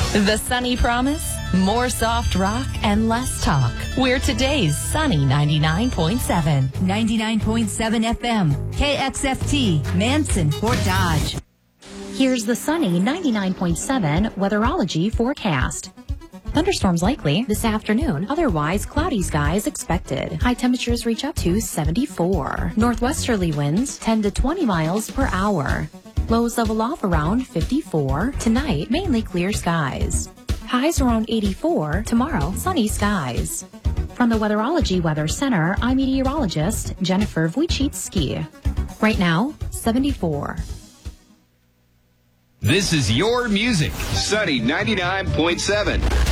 The Sunny Promise? More soft rock and less talk. We're today's Sunny 99.7. 99.7 FM. KXFT. Manson, Fort Dodge. Here's the Sunny 99.7 weatherology forecast. Thunderstorms likely this afternoon. Otherwise, cloudy skies expected. High temperatures reach up to 74. Northwesterly winds 10 to 20 miles per hour. Lows level off around 54. Tonight, mainly clear skies. Highs around 84. Tomorrow, sunny skies. From the Weatherology Weather Center, I'm meteorologist Jennifer Wojcicki. Right now, 74. This is your music. Sunny 99.7.